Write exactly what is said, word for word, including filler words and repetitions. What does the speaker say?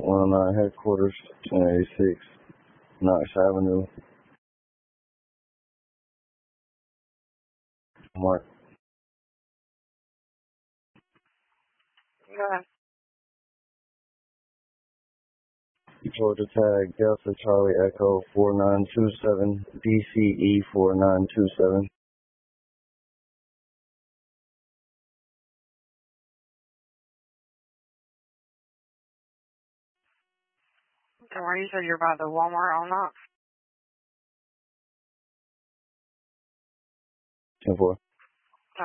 one oh nine headquarters, ten eighty-six Knox Avenue. Mark. Go ahead. Georgia tag Delta Charlie Echo four nine two seven D C E four nine two seven. So where you said you're by the Walmart on Knox? ten four.